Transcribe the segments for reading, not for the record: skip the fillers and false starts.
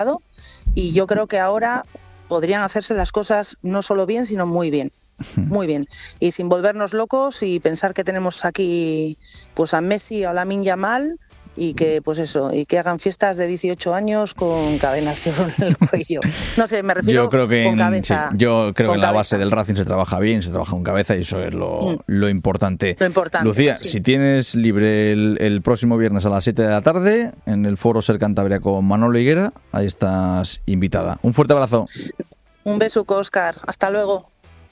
y yo creo que ahora podrían hacerse las cosas no solo bien, sino muy bien. Muy bien, y sin volvernos locos y pensar que tenemos aquí pues a Messi o a Lamine Yamal y que pues eso, y que hagan fiestas de 18 años con cadenas de oro en el cuello. No sé, me refiero con cabeza. Sí, yo creo que en la base del Racing se trabaja bien, se trabaja con cabeza y eso es lo importante. Lo importante. Lucía, sí. Si tienes libre el próximo viernes a las 7 de la tarde en el Foro Ser Cantabria con Manolo Higuera, ahí estás invitada. Un fuerte abrazo. Un besuco, Óscar. Hasta luego.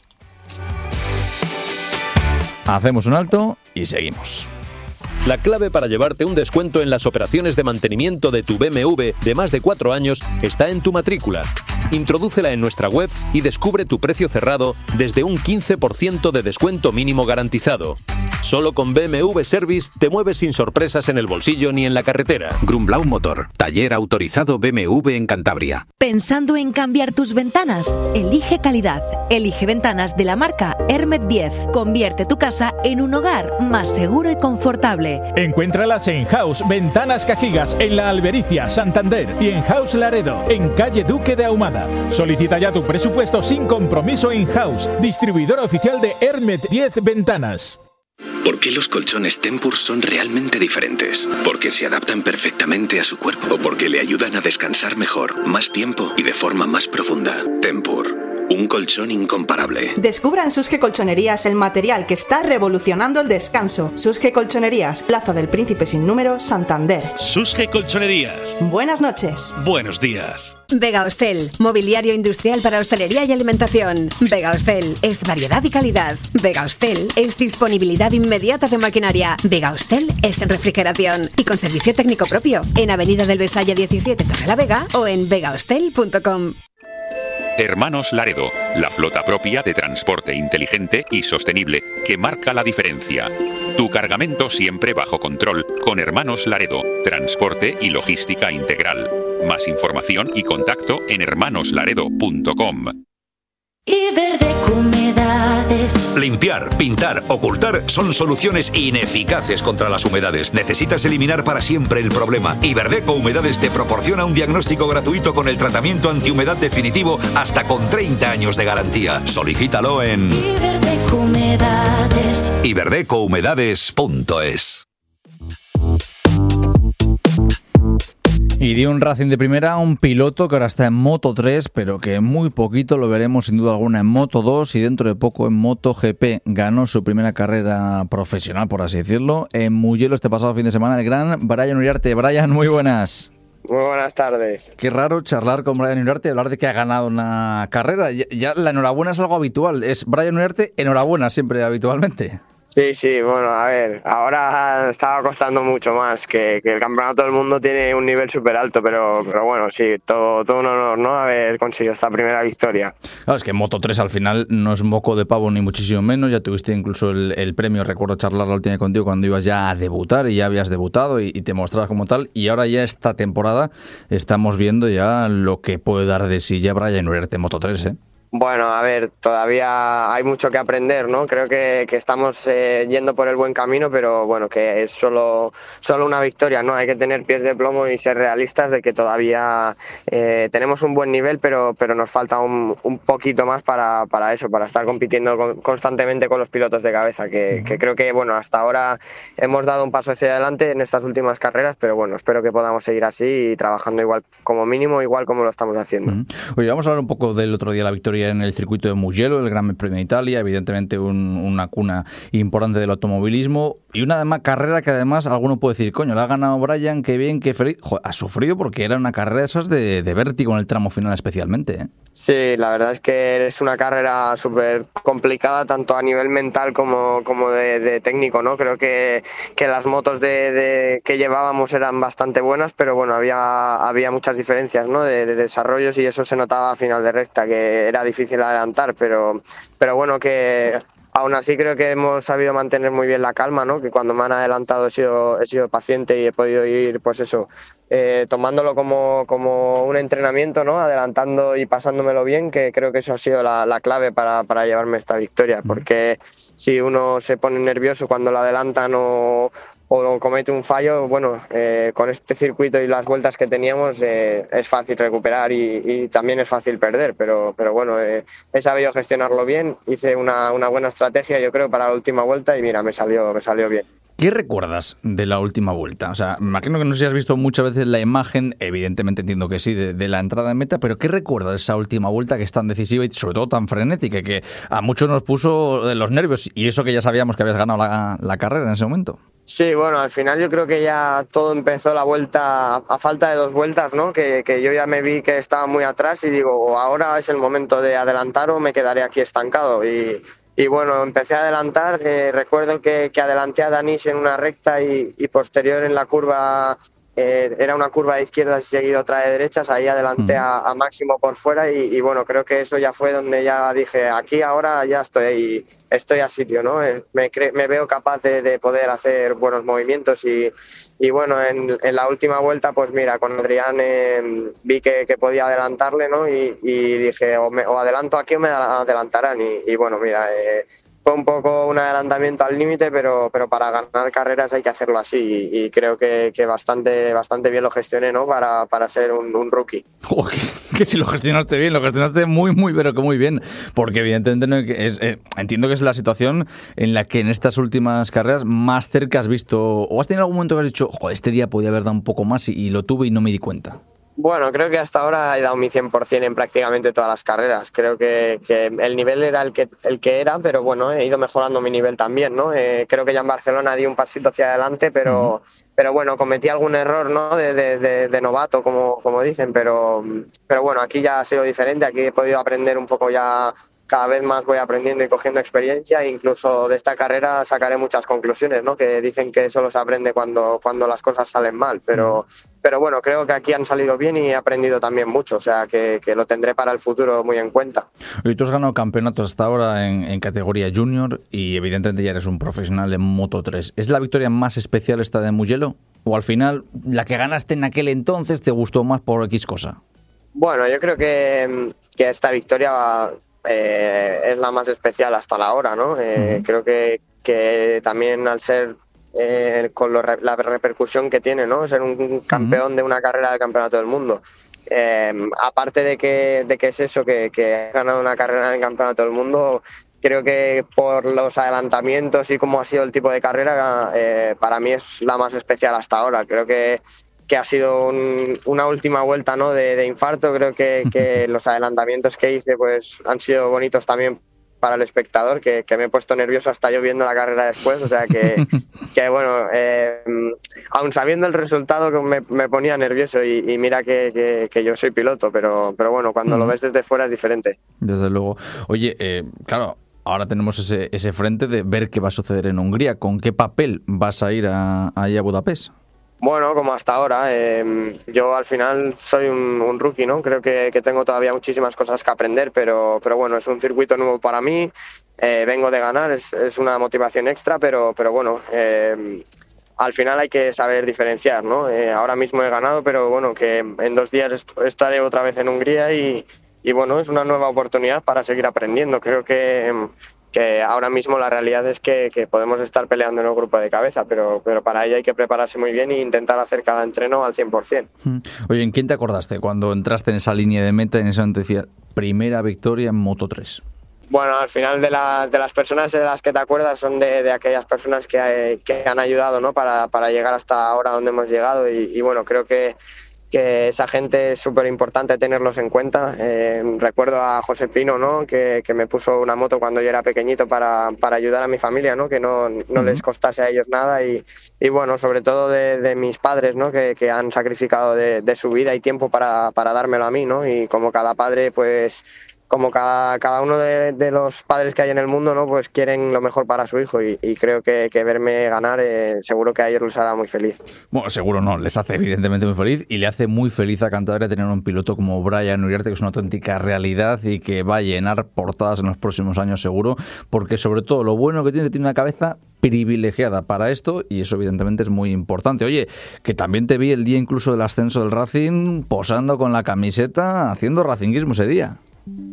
Hacemos un alto y seguimos. La clave para llevarte un descuento en las operaciones de mantenimiento de tu BMW de más de 4 años está en tu matrícula. Introdúcela en nuestra web y descubre tu precio cerrado desde un 15% de descuento mínimo garantizado. Solo con BMW Service te mueves sin sorpresas en el bolsillo ni en la carretera. Grumblau Motor, taller autorizado BMW en Cantabria. ¿Pensando en cambiar tus ventanas? Elige calidad. Elige ventanas de la marca Hermet 10. Convierte tu casa en un hogar más seguro y confortable. Encuéntralas en House Ventanas Cajigas, en La Albericia, Santander, y en House Laredo, en calle Duque de Ahumada. Solicita ya tu presupuesto sin compromiso en House, distribuidor oficial de Hermet 10 Ventanas. ¿Por qué los colchones Tempur son realmente diferentes? Porque se adaptan perfectamente a su cuerpo o porque le ayudan a descansar mejor, más tiempo y de forma más profunda. Tempur, un colchón incomparable. Descubra en Susge Colchonerías el material que está revolucionando el descanso. Susge Colchonerías, Plaza del Príncipe sin número, Santander. Susge Colchonerías. Buenas noches. Buenos días. Vega Hostel, mobiliario industrial para hostelería y alimentación. Vega Hostel es variedad y calidad. Vega Hostel es disponibilidad inmediata de maquinaria. Vega Hostel es refrigeración y con servicio técnico propio. En Avenida del Besalle 17, Torrelavega, o en vegahostel.com. Hermanos Laredo, la flota propia de transporte inteligente y sostenible que marca la diferencia. Tu cargamento siempre bajo control con Hermanos Laredo, transporte y logística integral. Más información y contacto en hermanoslaredo.com. Iberdeco Humedades. Limpiar, pintar, ocultar son soluciones ineficaces contra las humedades. Necesitas eliminar para siempre el problema. Iberdeco Humedades te proporciona un diagnóstico gratuito con el tratamiento antihumedad definitivo hasta con 30 años de garantía. Solicítalo en Iberdeco Humedades. iberdecohumedades.es. Y dio un Racing de primera a un piloto que ahora está en Moto 3, pero que muy poquito lo veremos sin duda alguna en Moto 2 y dentro de poco en Moto GP. Ganó su primera carrera profesional, por así decirlo, en Mugello este pasado fin de semana, el gran Brian Uriarte. Brian, muy buenas. Muy buenas tardes. Qué raro charlar con Brian Uriarte y hablar de que ha ganado una carrera. Ya la enhorabuena es algo habitual. Es Brian Uriarte, enhorabuena siempre habitualmente. Sí, bueno, a ver, ahora estaba costando mucho más, que el campeonato del mundo tiene un nivel súper alto, pero bueno, sí, todo un honor, ¿no?, haber conseguido esta primera victoria. Claro, es que Moto 3 al final no es moco de pavo ni muchísimo menos, ya tuviste incluso el premio, recuerdo charlar la última vez contigo cuando ibas ya a debutar y ya habías debutado y te mostrabas como tal, y ahora ya esta temporada estamos viendo ya lo que puede dar de sí ya Brian Uriarte en Moto 3, ¿eh? Bueno, a ver, todavía hay mucho que aprender, ¿no? Creo que estamos yendo por el buen camino, pero bueno, que es solo una victoria, ¿no? Hay que tener pies de plomo y ser realistas de que todavía tenemos un buen nivel, pero nos falta un poquito más para eso, para estar compitiendo constantemente con los pilotos de cabeza, que creo que, bueno, hasta ahora hemos dado un paso hacia adelante en estas últimas carreras, pero bueno, espero que podamos seguir así y trabajando igual, como mínimo, igual como lo estamos haciendo. Oye, vamos a hablar un poco del otro día, la victoria en el circuito de Mugello, el Gran Premio de Italia, evidentemente una cuna importante del automovilismo y una carrera que además alguno puede decir, coño, la ha ganado Brian, qué bien, qué feliz. Joder, ha sufrido porque era una carrera de esas de vértigo en el tramo final especialmente, ¿eh? Sí, la verdad es que es una carrera súper complicada tanto a nivel mental como de técnico, ¿no? Creo que las motos que llevábamos eran bastante buenas, pero bueno, había muchas diferencias, ¿no?, de desarrollos, y eso se notaba a final de recta, que era difícil adelantar, pero bueno, que aún así creo que hemos sabido mantener muy bien la calma, ¿no? Que cuando me han adelantado he sido paciente y he podido ir, pues eso, tomándolo como un entrenamiento, ¿no? Adelantando y pasándomelo bien, que creo que eso ha sido la clave para llevarme esta victoria, porque si uno se pone nervioso cuando lo adelantan o o comete un fallo, bueno, con este circuito y las vueltas que teníamos es fácil recuperar y también es fácil perder, pero bueno, he sabido gestionarlo bien, hice una buena estrategia yo creo para la última vuelta y mira, me salió bien. ¿Qué recuerdas de la última vuelta? O sea, me imagino que no sé si has visto muchas veces la imagen, evidentemente entiendo que sí, de la entrada en meta, pero ¿qué recuerdas de esa última vuelta que es tan decisiva y sobre todo tan frenética, que a muchos nos puso de los nervios, y eso que ya sabíamos que habías ganado la carrera en ese momento? Sí, bueno, al final yo creo que ya todo empezó la vuelta a falta de 2 vueltas, ¿no? Que yo ya me vi que estaba muy atrás y digo, ahora es el momento de adelantar o me quedaré aquí estancado. Y bueno, empecé a adelantar, recuerdo que adelanté a Danis en una recta y posterior en la curva, era una curva de izquierdas y seguido otra de derechas, ahí adelanté a Máximo por fuera y bueno, creo que eso ya fue donde ya dije, aquí ahora ya estoy a sitio, ¿no? Me veo capaz de poder hacer buenos movimientos y bueno, en la última vuelta, pues mira, con Adrián vi que podía adelantarle, ¿no? Y dije, o adelanto aquí o me adelantarán y bueno, mira, fue un poco un adelantamiento al límite, pero para ganar carreras hay que hacerlo así y creo que bastante bien lo gestioné, ¿no? Para ser un rookie. Joder, que si lo gestionaste bien, lo gestionaste muy, pero que muy bien, porque evidentemente no entiendo que es la situación en la que en estas últimas carreras más cerca has visto, o has tenido algún momento que has dicho, joder, este día podía haber dado un poco más y lo tuve y no me di cuenta. Bueno, creo que hasta ahora he dado mi 100% en prácticamente todas las carreras. Creo que el nivel era el que era, pero bueno, he ido mejorando mi nivel también, ¿no? Creo que ya en Barcelona di un pasito hacia adelante, pero bueno, cometí algún error, ¿no? De novato, como dicen, pero bueno, aquí ya ha sido diferente, aquí he podido aprender un poco ya. Cada vez más voy aprendiendo y cogiendo experiencia, e incluso de esta carrera sacaré muchas conclusiones, ¿no? Que dicen que solo se aprende cuando las cosas salen mal, pero bueno, creo que aquí han salido bien y he aprendido también mucho, o sea que lo tendré para el futuro muy en cuenta. Y tú has ganado campeonatos hasta ahora en categoría junior y evidentemente ya eres un profesional en Moto3. ¿Es la victoria más especial esta de Mugello? ¿O al final la que ganaste en aquel entonces te gustó más por X cosa? Bueno, yo creo que esta victoria es la más especial hasta la hora, ¿no? Creo que también al ser con la repercusión que tiene, ¿no? Ser un campeón de una carrera del Campeonato del Mundo. Aparte de que es eso, que he ganado una carrera en el Campeonato del Mundo, creo que por los adelantamientos y cómo ha sido el tipo de carrera, para mí es la más especial hasta ahora. Creo que ha sido una última vuelta, ¿no? de infarto. Creo que los adelantamientos que hice pues han sido bonitos también para el espectador, que me he puesto nervioso hasta yo viendo la carrera después, o sea que bueno, aun sabiendo el resultado me ponía nervioso y mira que yo soy piloto, pero bueno, cuando lo ves desde fuera es diferente. Desde luego. Oye, claro, ahora tenemos ese frente de ver qué va a suceder en Hungría. ¿Con qué papel vas a ir ahí a Budapest? Bueno, como hasta ahora, yo al final soy un rookie, ¿no? Creo que tengo todavía muchísimas cosas que aprender, pero bueno, es un circuito nuevo para mí, vengo de ganar, es una motivación extra, pero bueno, al final hay que saber diferenciar, ¿no? Ahora mismo he ganado, pero bueno, que en 2 días estaré otra vez en Hungría y bueno, es una nueva oportunidad para seguir aprendiendo. Creo que ahora mismo la realidad es que podemos estar peleando en un grupo de cabeza, pero para ello hay que prepararse muy bien e intentar hacer cada entreno al 100%. Oye, ¿en quién te acordaste cuando entraste en esa línea de meta, en esa decía, primera victoria en Moto3? Bueno, al final de las personas de las que te acuerdas son de aquellas personas que han ayudado, ¿no? para llegar hasta ahora donde hemos llegado y bueno, creo que esa gente es súper importante tenerlos en cuenta. Recuerdo a José Pino, ¿no? que me puso una moto cuando yo era pequeñito para ayudar a mi familia, ¿no? Que no les costase a ellos nada y bueno, sobre todo de mis padres, ¿no? que han sacrificado de su vida y tiempo para dármelo a mí, ¿no? Y como cada padre, pues como cada uno de los padres que hay en el mundo, ¿no? Pues quieren lo mejor para su hijo y creo que verme ganar seguro que a ellos les hará muy feliz. Bueno, seguro no, les hace evidentemente muy feliz y le hace muy feliz a Cantabria tener un piloto como Brian Uriarte, que es una auténtica realidad y que va a llenar portadas en los próximos años seguro, porque sobre todo lo bueno que tiene una cabeza privilegiada para esto y eso evidentemente es muy importante. Oye, que también te vi el día incluso del ascenso del Racing posando con la camiseta, haciendo racinguismo ese día.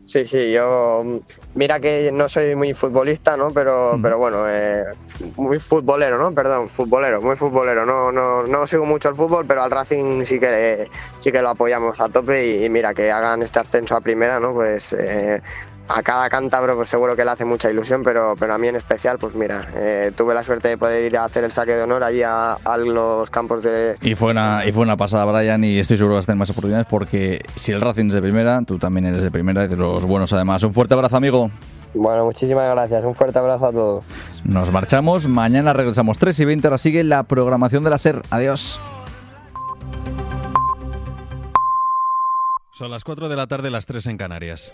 Sí, yo mira que no soy muy futbolista, ¿no? Pero bueno, muy futbolero, ¿no? Perdón, muy futbolero. No sigo mucho el fútbol, pero al Racing sí que lo apoyamos a tope y mira que hagan este ascenso a primera, ¿no? Pues a cada cántabro pues seguro que le hace mucha ilusión, pero a mí en especial, pues mira, tuve la suerte de poder ir a hacer el saque de honor allí a los campos de... Y fue una pasada, Brian, y estoy seguro que vas a tener más oportunidades porque si el Racing es de primera, tú también eres de primera y de los buenos además. Un fuerte abrazo, amigo. Bueno, muchísimas gracias, un fuerte abrazo a todos. Nos marchamos, mañana regresamos 3:20, ahora sigue la programación de la SER. Adiós. Son las 4 de la tarde, las 3 en Canarias.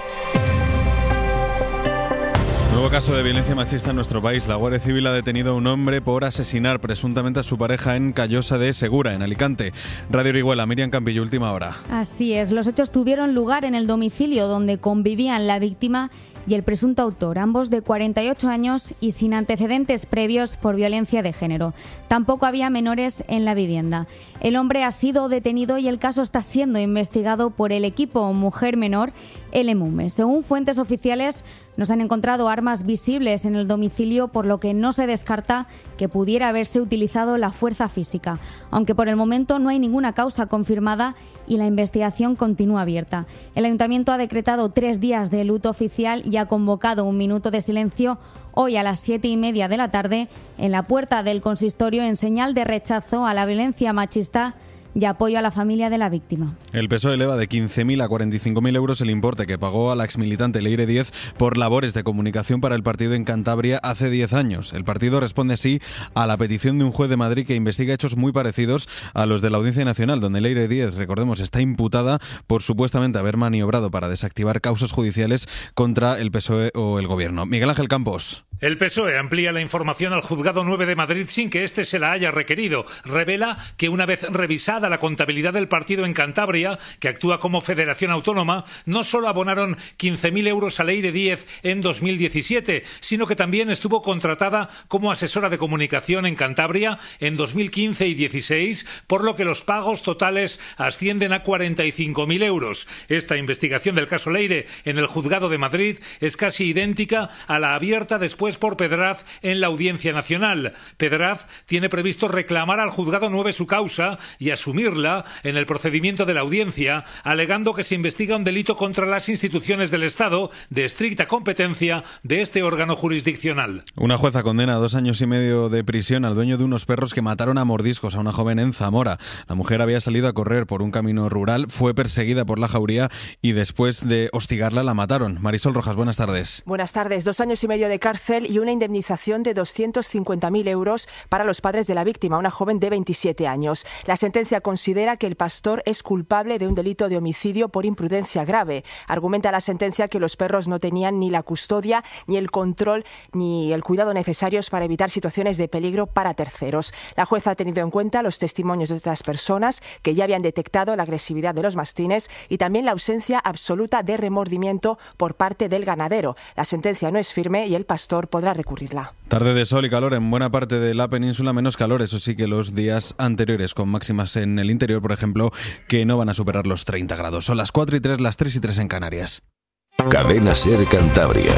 Nuevo caso de violencia machista en nuestro país. La Guardia Civil ha detenido a un hombre por asesinar presuntamente a su pareja en Callosa de Segura, en Alicante. Radio Orihuela, Miriam Campillo, última hora. Así es, los hechos tuvieron lugar en el domicilio donde convivían la víctima y el presunto autor, ambos de 48 años y sin antecedentes previos por violencia de género. Tampoco había menores en la vivienda. El hombre ha sido detenido y el caso está siendo investigado por el equipo Mujer Menor, el EMUME. Según fuentes oficiales, no se han encontrado armas visibles en el domicilio, por lo que no se descarta que pudiera haberse utilizado la fuerza física, aunque por el momento no hay ninguna causa confirmada y la investigación continúa abierta. El Ayuntamiento ha decretado 3 días de luto oficial y ha convocado un minuto de silencio hoy a las 7:30 de la tarde en la puerta del consistorio en señal de rechazo a la violencia machista y apoyo a la familia de la víctima. El PSOE eleva de 15.000 a 45.000 euros el importe que pagó a la exmilitante Leire Díez por labores de comunicación para el partido en Cantabria hace 10 años. El partido responde así a la petición de un juez de Madrid que investiga hechos muy parecidos a los de la Audiencia Nacional, donde Leire Díez, recordemos, está imputada por supuestamente haber maniobrado para desactivar causas judiciales contra el PSOE o el Gobierno. Miguel Ángel Campos. El PSOE amplía la información al Juzgado 9 de Madrid sin que éste se la haya requerido. Revela que una vez revisada la contabilidad del partido en Cantabria, que actúa como federación autónoma, no solo abonaron 15.000 euros a Leire Díez en 2017, sino que también estuvo contratada como asesora de comunicación en Cantabria en 2015 y 16, por lo que los pagos totales ascienden a 45.000 euros. Esta investigación del caso Leire en el Juzgado de Madrid es casi idéntica a la abierta después por Pedraz en la Audiencia Nacional. Pedraz tiene previsto reclamar al Juzgado 9 su causa y asumirla en el procedimiento de la audiencia, alegando que se investiga un delito contra las instituciones del Estado de estricta competencia de este órgano jurisdiccional. Una jueza condena a 2 años y medio de prisión al dueño de unos perros que mataron a mordiscos a una joven en Zamora. La mujer había salido a correr por un camino rural, fue perseguida por la jauría y después de hostigarla la mataron. Marisol Rojas, buenas tardes. Buenas tardes. 2 años y medio de cárcel y una indemnización de 250.000 euros para los padres de la víctima, una joven de 27 años. La sentencia considera que el pastor es culpable de un delito de homicidio por imprudencia grave. Argumenta la sentencia que los perros no tenían ni la custodia, ni el control, ni el cuidado necesarios para evitar situaciones de peligro para terceros. La jueza ha tenido en cuenta los testimonios de otras personas que ya habían detectado la agresividad de los mastines y también la ausencia absoluta de remordimiento por parte del ganadero. La sentencia no es firme y el pastor podrá recurrirla. Tarde de sol y calor en buena parte de la península, menos calor, eso sí, que los días anteriores, con máximas en el interior, por ejemplo, que no van a superar los 30 grados. Son las 4:03, las 3:03 en Canarias. Cadena SER Cantabria.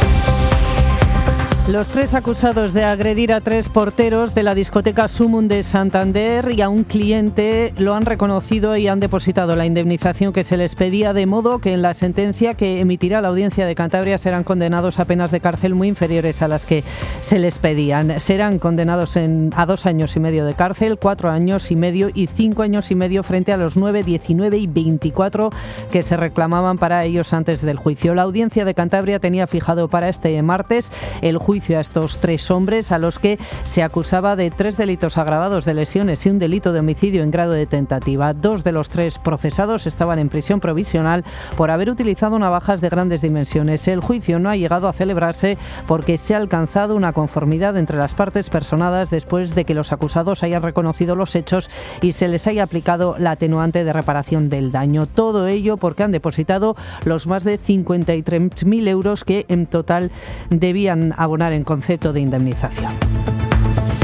Los 3 acusados de agredir a 3 porteros de la discoteca Sumum de Santander y a un cliente lo han reconocido y han depositado la indemnización que se les pedía, de modo que en la sentencia que emitirá la Audiencia de Cantabria serán condenados a penas de cárcel muy inferiores a las que se les pedían. Serán condenados a 2 años y medio de cárcel, 4 años y medio y 5 años y medio frente a los 9, 19 y 24 que se reclamaban para ellos antes del juicio. La Audiencia de Cantabria tenía fijado para este martes el juicio a estos 3 hombres a los que se acusaba de 3 delitos agravados de lesiones y un delito de homicidio en grado de tentativa. 2 de los 3 procesados estaban en prisión provisional por haber utilizado navajas de grandes dimensiones. El juicio no ha llegado a celebrarse porque se ha alcanzado una conformidad entre las partes personadas después de que los acusados hayan reconocido los hechos y se les haya aplicado la atenuante de reparación del daño. Todo ello porque han depositado los más de 53.000 euros que en total debían abonar en concepto de indemnización.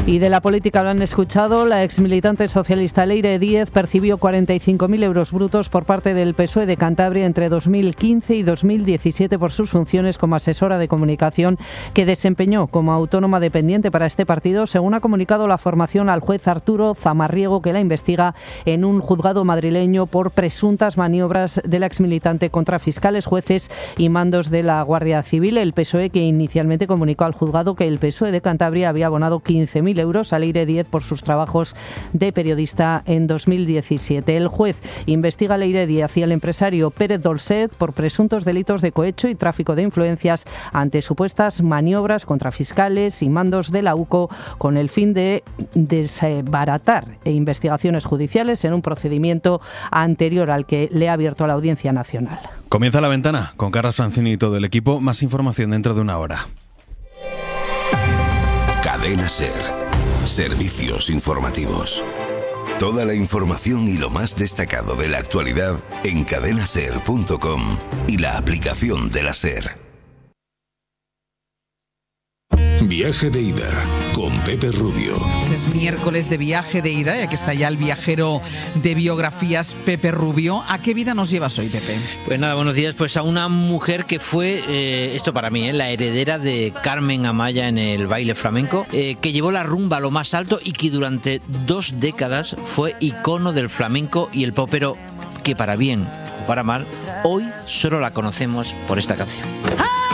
Y de la política lo han escuchado. La exmilitante socialista Leire Díez percibió 45.000 euros brutos por parte del PSOE de Cantabria entre 2015 y 2017 por sus funciones como asesora de comunicación que desempeñó como autónoma dependiente para este partido, según ha comunicado la formación al juez Arturo Zamarriego, que la investiga en un juzgado madrileño por presuntas maniobras de la exmilitante contra fiscales, jueces y mandos de la Guardia Civil. El PSOE, que inicialmente comunicó al juzgado que el PSOE de Cantabria había abonado 15.000 euros a Leire Díez por sus trabajos de periodista en 2017. El juez investiga a Leire Díez y al empresario Pérez Dolcet por presuntos delitos de cohecho y tráfico de influencias ante supuestas maniobras contra fiscales y mandos de la UCO con el fin de desbaratar investigaciones judiciales en un procedimiento anterior al que le ha abierto la Audiencia Nacional. Comienza La Ventana con Carlos Francini y todo el equipo. Más información dentro de una hora. Cadena SER. Servicios informativos. Toda la información y lo más destacado de la actualidad en cadenaser.com y la aplicación de la SER. Viaje de ida con Pepe Rubio. Es miércoles de viaje de ida y aquí está ya el viajero de biografías, Pepe Rubio. ¿A qué vida nos llevas hoy, Pepe? Pues nada, buenos días. Pues a una mujer que fue, esto para mí, la heredera de Carmen Amaya en el baile flamenco, que llevó la rumba a lo más alto y que durante 2 décadas fue icono del flamenco y el pop, pero que para bien o para mal, hoy solo la conocemos por esta canción.